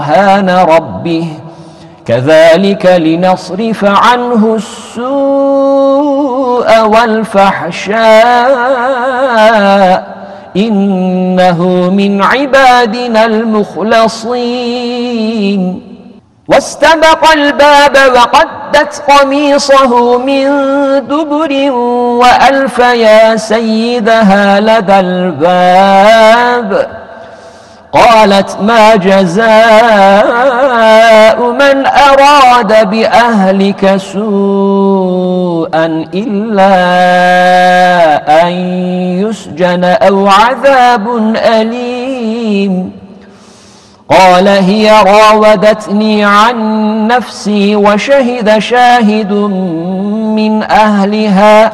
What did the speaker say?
برهان ربه كذلك لنصرف عنه السوء والفحشاء إنه من عبادنا المخلصين. واستبق الباب وقدت قميصه من دبر وألف يا سيدها لدى الباب. قالت ما جزاء من أراد بأهلك سوءا إلا أن يسجن أو عذاب أليم. قال هي راودتني عن نفسي وشهد شاهد من أهلها